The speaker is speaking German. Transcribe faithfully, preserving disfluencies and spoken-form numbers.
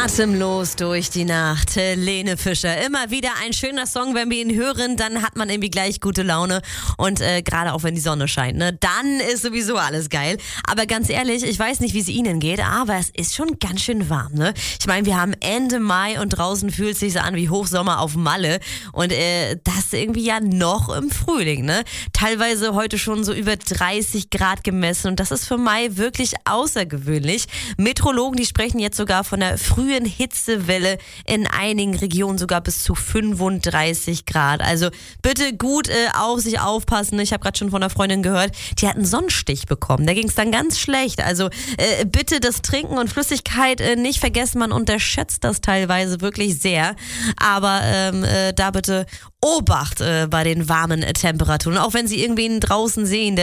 Atemlos durch die Nacht, Helene Fischer. Immer wieder ein schöner Song, wenn wir ihn hören, dann hat man irgendwie gleich gute Laune. Und äh, gerade auch wenn die Sonne scheint, ne, dann ist sowieso alles geil. Aber ganz ehrlich, ich weiß nicht, wie es Ihnen geht, aber es ist schon ganz schön warm, ne? Ich meine, wir haben Ende Mai und draußen fühlt es sich so an wie Hochsommer auf Malle. Und äh, das irgendwie ja noch im Frühling, ne? Teilweise heute schon so über dreißig Grad gemessen und das ist für Mai wirklich außergewöhnlich. Meteorologen, die sprechen jetzt sogar von der frühen Hitzewelle, in einigen Regionen sogar bis zu fünfunddreißig Grad. Also bitte gut äh, auf sich aufpassen. Ich habe gerade schon von einer Freundin gehört, die hat einen Sonnenstich bekommen. Da ging es dann ganz schlecht. Also äh, bitte das Trinken und Flüssigkeit äh, nicht vergessen. Man unterschätzt das teilweise wirklich sehr. Aber ähm, äh, da bitte Obacht äh, bei den warmen äh, Temperaturen. Auch wenn Sie irgendwen draußen sehen, der